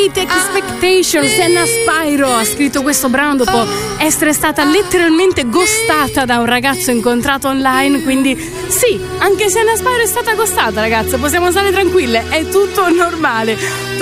Great Expectations. Senna Spyro ha scritto questo brano dopo essere stata letteralmente ghostata da un ragazzo incontrato online, quindi sì, anche Senna Spyro è stata ghostata, ragazze, possiamo stare tranquille, è tutto normale.